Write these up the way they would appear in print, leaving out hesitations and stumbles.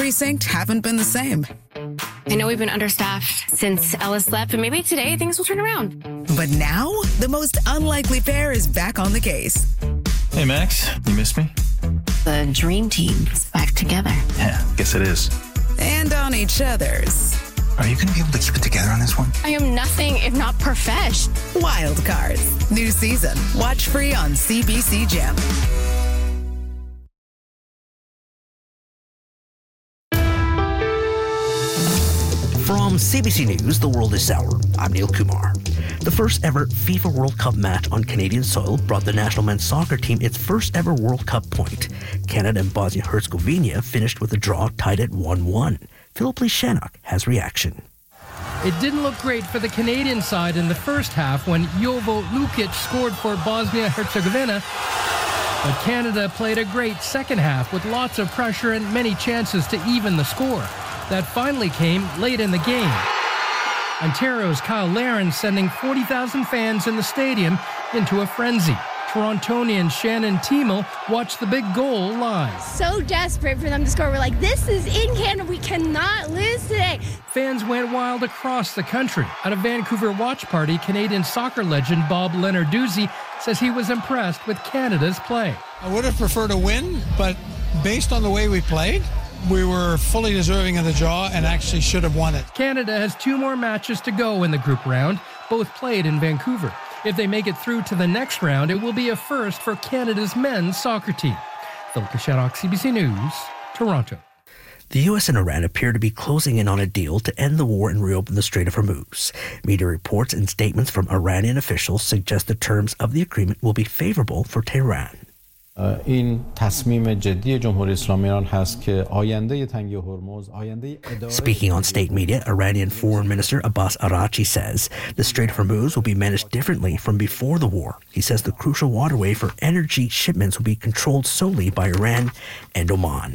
precinct haven't been the same. I know we've been understaffed since Ellis left, but maybe today things will turn around. But now, the most unlikely pair is back on the case. Hey, Max, you missed me? The dream team is back together. Yeah, guess it is. And on each other's. Are you going to be able to keep it together on this one? I am nothing if not profesh. Wild Cards. New season. Watch free on CBC Gem. From CBC News, The World This Hour, I'm Neil Kumar. The first ever FIFA World Cup match on Canadian soil brought the national men's soccer team its first ever World Cup point. Canada and Bosnia-Herzegovina finished with a draw tied at 1-1. Philip Lishanok has reaction. It didn't look great for the Canadian side in the first half when Jovo Lukic scored for Bosnia-Herzegovina. But Canada played a great second half with lots of pressure and many chances to even the score. That finally came late in the game. Ontario's Kyle Larin sending 40,000 fans in the stadium into a frenzy. Torontonian Shannon Tiemel watched the big goal live. So desperate for them to score. We're like, this is in Canada. We cannot lose today. Fans went wild across the country. At a Vancouver watch party, Canadian soccer legend Bob Lenarduzzi says he was impressed with Canada's play. I would have preferred a win, but based on the way we played, we were fully deserving of the draw and actually should have won it. Canada has 2 more matches to go in the group round, both played in Vancouver. If they make it through to the next round, it will be a first for Canada's men's soccer team. Philip Lishanok, CBC News, Toronto. The U.S. and Iran appear to be closing in on a deal to end the war and reopen the Strait of Hormuz. Media reports and statements from Iranian officials suggest the terms of the agreement will be favorable for Tehran. این تصمیم جدی جمهوری اسلامی ایران هست که آینده تنگه هرمز آینده Speaking on state media, Iranian Foreign Minister Abbas Araghchi says the Strait of Hormuz will be managed differently from before the war. He says the crucial waterway for energy shipments will be controlled solely by Iran and Oman.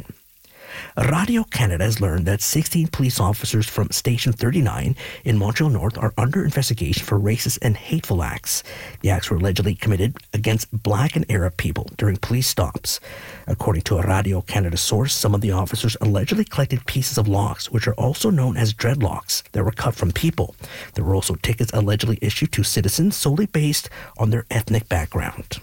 Radio Canada has learned that 16 police officers from Station 39 in Montreal North are under investigation for racist and hateful acts. The acts were allegedly committed against Black and Arab people during police stops. According to a Radio Canada source, some of the officers allegedly collected pieces of locks, which are also known as dreadlocks, that were cut from people. There were also tickets allegedly issued to citizens solely based on their ethnic background.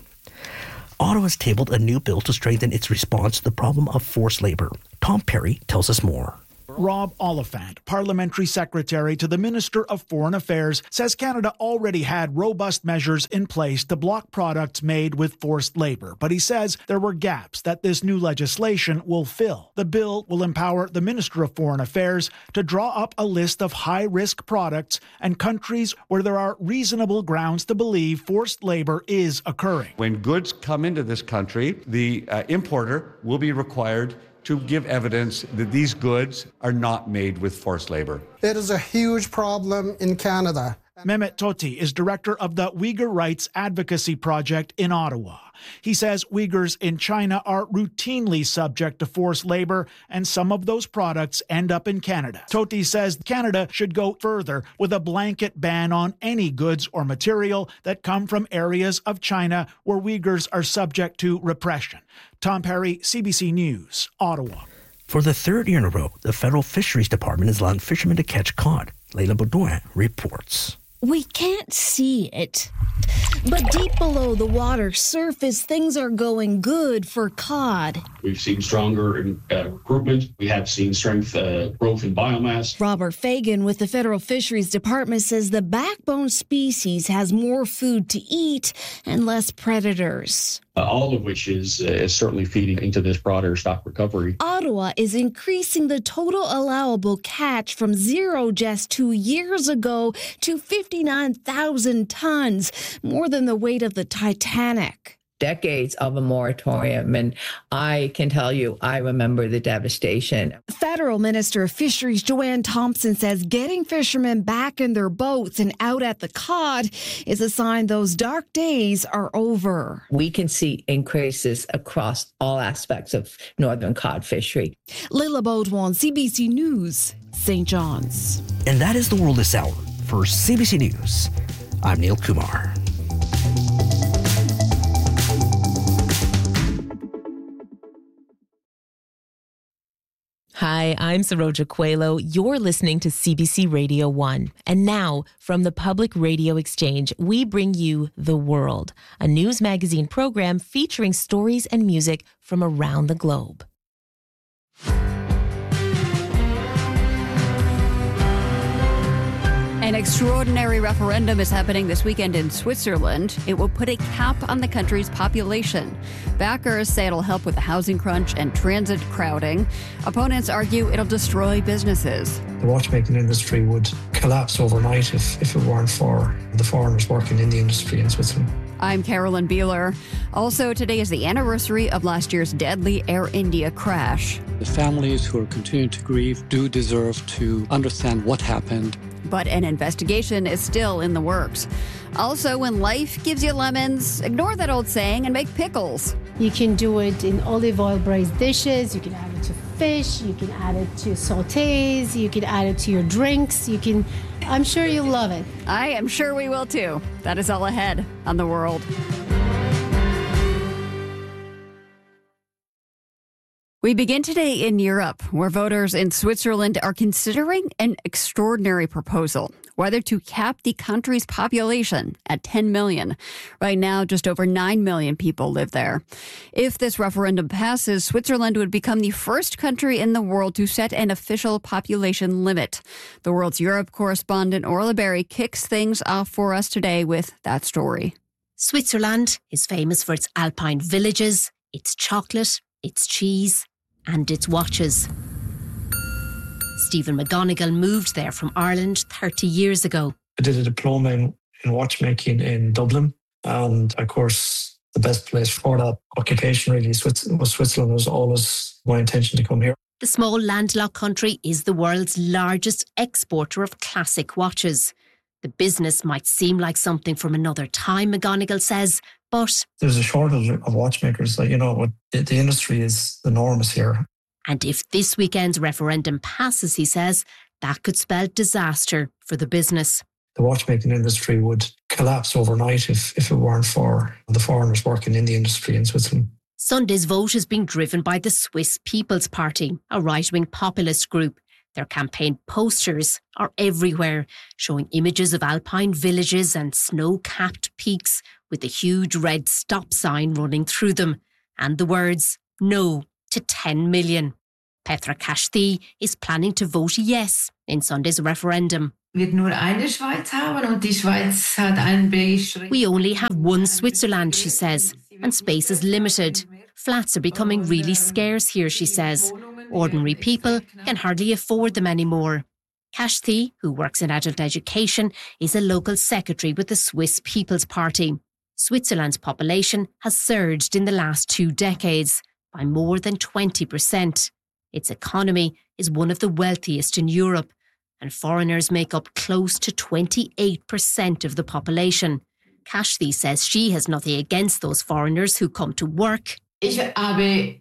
Ottawa has tabled a new bill to strengthen its response to the problem of forced labor. Tom Perry tells us more. Rob Oliphant, Parliamentary Secretary to the Minister of Foreign Affairs, says Canada already had robust measures in place to block products made with forced labor. But he says there were gaps that this new legislation will fill. The bill will empower the Minister of Foreign Affairs to draw up a list of high-risk products and countries where there are reasonable grounds to believe forced labor is occurring. When goods come into this country, the importer will be required to give evidence that these goods are not made with forced labor. It is a huge problem in Canada. Mehmet Toti is director of the Uyghur Rights Advocacy Project in Ottawa. He says Uyghurs in China are routinely subject to forced labor, and some of those products end up in Canada. Toti says Canada should go further with a blanket ban on any goods or material that come from areas of China where Uyghurs are subject to repression. Tom Perry, CBC News, Ottawa. For the 3rd year in a row, the Federal Fisheries Department is allowing fishermen to catch cod. Leila Baudouin reports. We can't see it, but deep below the water surface, things are going good for cod. We've seen stronger recruitment. We have seen strength growth in biomass. Robert Fagan with the Federal Fisheries Department says the backbone species has more food to eat and less predators. All of which is certainly feeding into this broader stock recovery. Ottawa is increasing the total allowable catch from 0 just 2 years ago to 59,000 tons, more than the weight of the Titanic. Decades of a moratorium, and I can tell you, I remember the devastation. Federal Minister of Fisheries Joanne Thompson says getting fishermen back in their boats and out at the cod is a sign those dark days are over. We can see increases across all aspects of northern cod fishery. Leila Baudouin, CBC News, St. John's. And that is The World This Hour. For CBC News, I'm Neil Kumar. Hi. Hi, I'm Saroja Coelho. You're listening to CBC Radio 1. And now, from the Public Radio Exchange, we bring you The World, a news magazine program featuring stories and music from around the globe. An extraordinary referendum is happening this weekend in Switzerland. It will put a cap on the country's population. Backers say it'll help with the housing crunch and transit crowding. Opponents argue it'll destroy businesses. The watchmaking industry would collapse overnight if it weren't for the foreigners working in the industry in Switzerland. I'm Carolyn Beeler. Also, today is the anniversary of last year's deadly Air India crash. The families who are continuing to grieve do deserve to understand what happened. But an investigation is still in the works. Also, when life gives you lemons, ignore that old saying and make pickles. You can do it in olive oil braised dishes. You can add it to fish. You can add it to sautés. You can add it to your drinks. I'm sure you'll love it. I am sure we will too. That is all ahead on The World. We begin today in Europe, where voters in Switzerland are considering an extraordinary proposal, whether to cap the country's population at 10 million. Right now, just over 9 million people live there. If this referendum passes, Switzerland would become the first country in the world to set an official population limit. The World's Europe correspondent Orla Berry kicks things off for us today with that story. Switzerland is famous for its alpine villages, its chocolate, its cheese, and its watches. Stephen McGonigal moved there from Ireland 30 years ago. I did a diploma in watchmaking in Dublin, and of course the best place for that occupation really was Switzerland. It was always my intention to come here. The small landlocked country is the world's largest exporter of classic watches. The business might seem like something from another time, McGonigal says, but there's a shortage of watchmakers. The industry is enormous here. And if this weekend's referendum passes, he says, that could spell disaster for the business. The watchmaking industry would collapse overnight if it weren't for the foreigners working in the industry in Switzerland. Sunday's vote is being driven by the Swiss People's Party, a right-wing populist group. Their campaign posters are everywhere, showing images of alpine villages and snow-capped peaks with a huge red stop sign running through them, and the words, "No to 10 million. Petra Kashti is planning to vote yes in Sunday's referendum. We only have one Switzerland, she says, and space is limited. Flats are becoming really scarce here, she says. Ordinary people can hardly afford them anymore. Kashti, who works in adult education, is a local secretary with the Swiss People's Party. Switzerland's population has surged in the last 2 decades by more than 20%. Its economy is one of the wealthiest in Europe, and foreigners make up close to 28% of the population. Kashti says she has nothing against those foreigners who come to work. But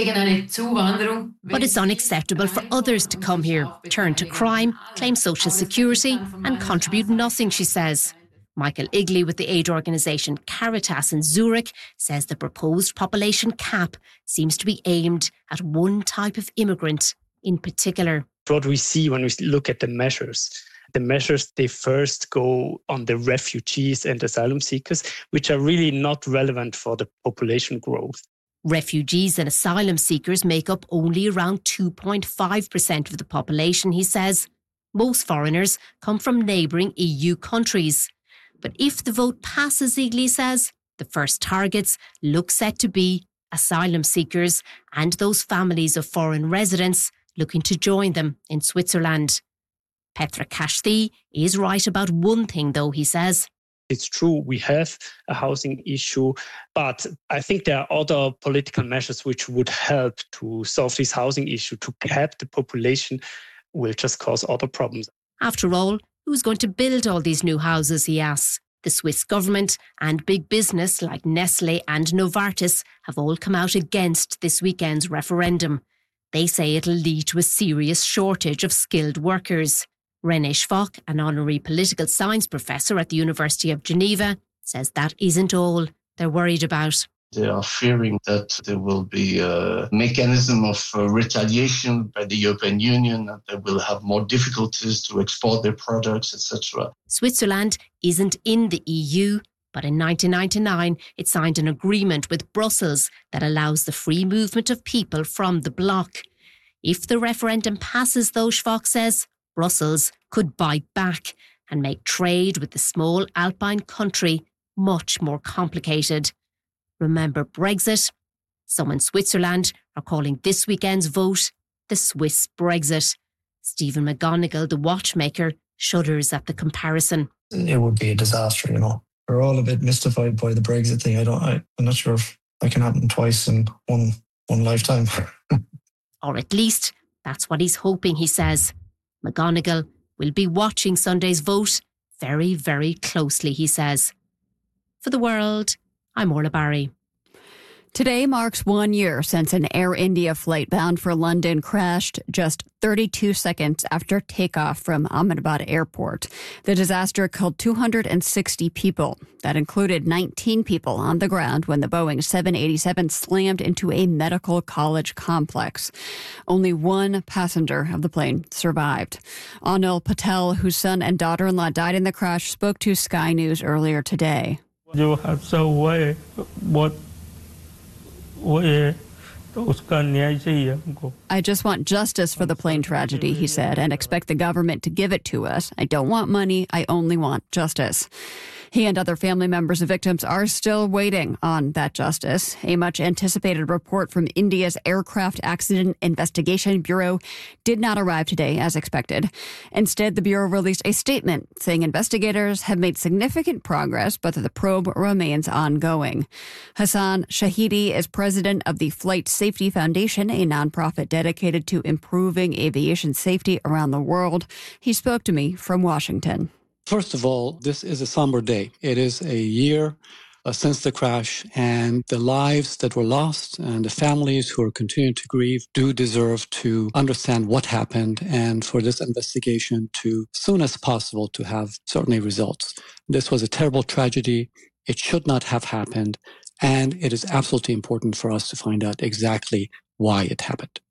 it's unacceptable for others to come here, turn to crime, claim social security and contribute nothing, she says. Michael Igley with the aid organisation Caritas in Zurich says the proposed population cap seems to be aimed at one type of immigrant in particular. What we see when we look at the measures, they first go on the refugees and asylum seekers, which are really not relevant for the population growth. Refugees and asylum seekers make up only around 2.5% of the population, he says. Most foreigners come from neighbouring EU countries. But if the vote passes, Igley says, the first targets look set to be asylum seekers and those families of foreign residents looking to join them in Switzerland. Petra Kashti is right about one thing, though, he says. It's true, we have a housing issue, but I think there are other political measures which would help to solve this housing issue. To cap the population will just cause other problems. After all, who's going to build all these new houses, he asks. The Swiss government and big business like Nestle and Novartis have all come out against this weekend's referendum. They say it'll lead to a serious shortage of skilled workers. René Schwach, an honorary political science professor at the University of Geneva, says that isn't all they're worried about. They are fearing that there will be a mechanism of retaliation by the European Union, that they will have more difficulties to export their products, etc. Switzerland isn't in the EU, but in 1999 it signed an agreement with Brussels that allows the free movement of people from the bloc. If the referendum passes, though, Schwach says, Brussels could bite back and make trade with the small Alpine country much more complicated. Remember Brexit? Some in Switzerland are calling this weekend's vote the Swiss Brexit. Stephen McGonigal, the watchmaker, shudders at the comparison. It would be a disaster, We're all a bit mystified by the Brexit thing. I'm not sure if that can happen twice in one lifetime. Or at least that's what he's hoping, he says. McGonigal will be watching Sunday's vote very, very closely, he says. For The World, I'm Orla Barry. Today marks 1 year since an Air India flight bound for London crashed just 32 seconds after takeoff from Ahmedabad Airport. The disaster killed 260 people. That included 19 people on the ground when the Boeing 787 slammed into a medical college complex. Only one passenger of the plane survived. Anil Patel, whose son and daughter-in-law died in the crash, spoke to Sky News earlier today. You have some way, I just want justice for the plane tragedy, he said, and expect the government to give it to us. I don't want money. I only want justice. He and other family members of victims are still waiting on that justice. A much anticipated report from India's Aircraft Accident Investigation Bureau did not arrive today as expected. Instead, the Bureau released a statement saying investigators have made significant progress, but that the probe remains ongoing. Hassan Shahidi is president of the Flight Safety Foundation, a nonprofit dedicated to improving aviation safety around the world. He spoke to me from Washington. First of all, this is a somber day. It is a year since the crash, and the lives that were lost and the families who are continuing to grieve do deserve to understand what happened and for this investigation to, as soon as possible, to have certainly results. This was a terrible tragedy. It should not have happened, and it is absolutely important for us to find out exactly why it happened.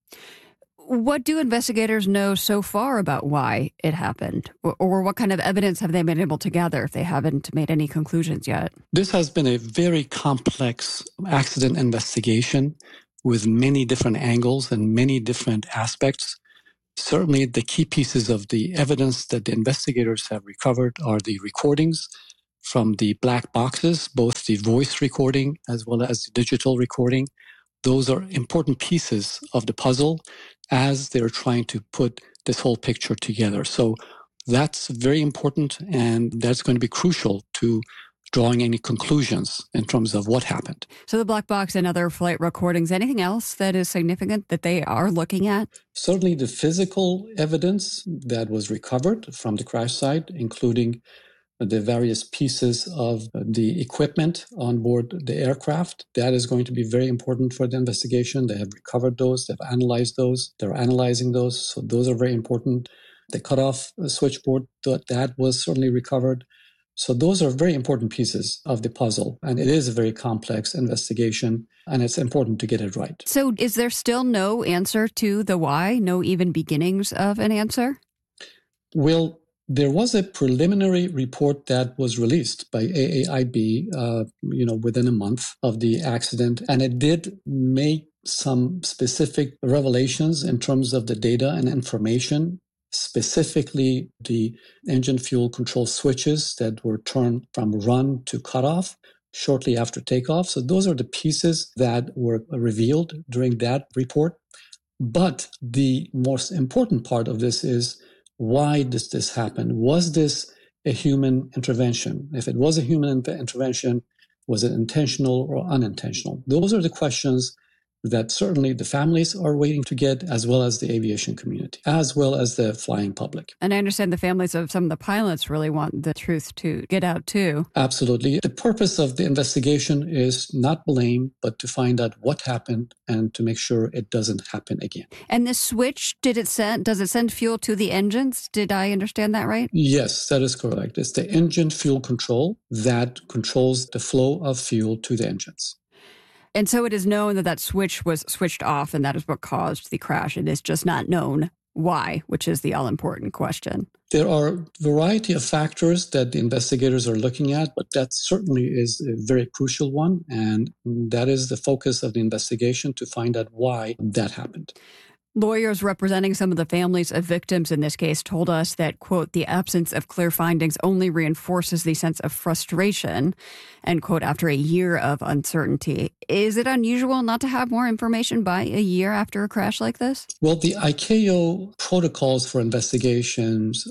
What do investigators know so far about why it happened? Or what kind of evidence have they been able to gather if they haven't made any conclusions yet? This has been a very complex accident investigation with many different angles and many different aspects. Certainly, the key pieces of the evidence that the investigators have recovered are the recordings from the black boxes, both the voice recording as well as the digital recording. Those are important pieces of the puzzle as they're trying to put this whole picture together. So that's very important, and that's going to be crucial to drawing any conclusions in terms of what happened. So the black box and other flight recordings, anything else that is significant that they are looking at? Certainly the physical evidence that was recovered from the crash site, including the various pieces of the equipment on board the aircraft. That is going to be very important for the investigation. They have recovered those, they've analyzed those, they're analyzing those. So those are very important. The cutoff switchboard, that was certainly recovered. So those are very important pieces of the puzzle. And it is a very complex investigation, and it's important to get it right. So is there still no answer to the why? No even beginnings of an answer? Well, there was a preliminary report that was released by AAIB, within a month of the accident, and it did make some specific revelations in terms of the data and information, specifically the engine fuel control switches that were turned from run to cutoff shortly after takeoff. So those are the pieces that were revealed during that report. But the most important part of this is, why does this happen? Was this a human intervention? If it was a human intervention, was it intentional or unintentional? Those are the questions that certainly the families are waiting to get, as well as the aviation community, as well as the flying public. And I understand the families of some of the pilots really want the truth to get out too. Absolutely. The purpose of the investigation is not blame, but to find out what happened and to make sure it doesn't happen again. And this switch, does it send fuel to the engines? Did I understand that right? Yes, that is correct. It's the engine fuel control that controls the flow of fuel to the engines. And so it is known that that switch was switched off, and that is what caused the crash. It is just not known why, which is the all-important question. There are a variety of factors that the investigators are looking at, but that certainly is a very crucial one, and that is the focus of the investigation, to find out why that happened. Lawyers representing some of the families of victims in this case told us that, quote, the absence of clear findings only reinforces the sense of frustration, end quote, after a year of uncertainty. Is it unusual not to have more information by a year after a crash like this? Well, the ICAO protocols for investigations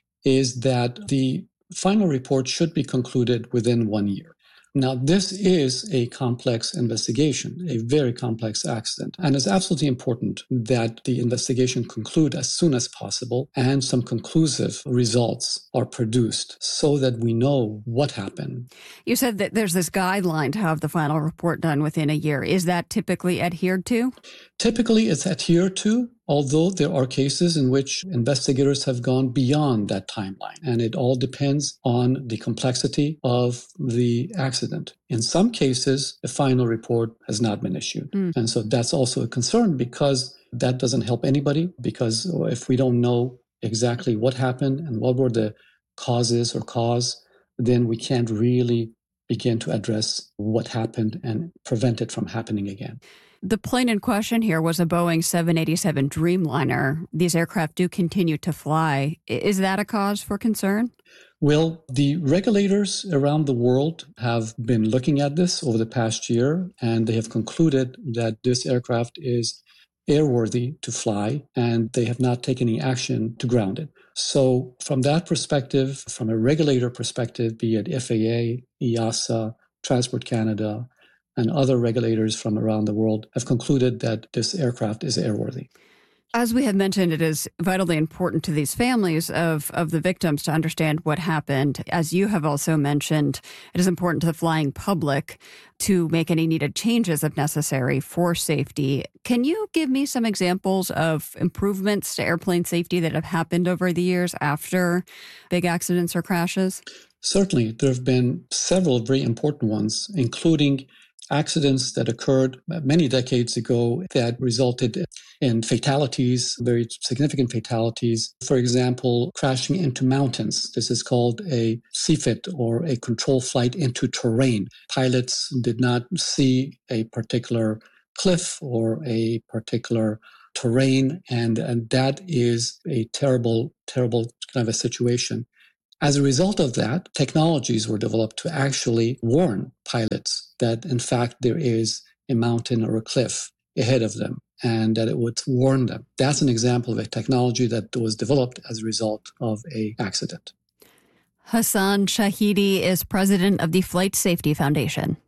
is that the final report should be concluded within 1 year. Now, this is a complex investigation, a very complex accident, and it's absolutely important that the investigation conclude as soon as possible and some conclusive results are produced so that we know what happened. You said that there's this guideline to have the final report done within a year. Is that typically adhered to? Typically, it's adhered to, although there are cases in which investigators have gone beyond that timeline, and it all depends on the complexity of the accident. In some cases, a final report has not been issued. And so that's also a concern, because that doesn't help anybody, because if we don't know exactly what happened and what were the causes or cause, then we can't really begin to address what happened and prevent it from happening again. The plane in question here was a Boeing 787 Dreamliner. These aircraft do continue to fly. Is that a cause for concern? Well, the regulators around the world have been looking at this over the past year, and they have concluded that this aircraft is airworthy to fly, and they have not taken any action to ground it. So from that perspective, from a regulator perspective, be it FAA, EASA, Transport Canada, and other regulators from around the world have concluded that this aircraft is airworthy. As we have mentioned, it is vitally important to these families of the victims to understand what happened. As you have also mentioned, it is important to the flying public to make any needed changes if necessary for safety. Can you give me some examples of improvements to airplane safety that have happened over the years after big accidents or crashes? Certainly. There have been several very important ones, including accidents that occurred many decades ago that resulted in fatalities, very significant fatalities. For example, crashing into mountains. This is called a CFIT, or a control flight into terrain. Pilots did not see a particular cliff or a particular terrain, and that is a terrible, terrible kind of a situation. As a result of that, technologies were developed to actually warn pilots that, in fact, there is a mountain or a cliff ahead of them, and that it would warn them. That's an example of a technology that was developed as a result of an accident. Hassan Shahidi is president of the Flight Safety Foundation.